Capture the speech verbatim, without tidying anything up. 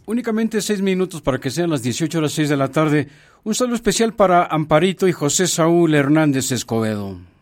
Únicamente seis minutos para que sean las dieciocho horas seis de la tarde. Un saludo especial para Amparito y José Saúl Hernández Escobedo.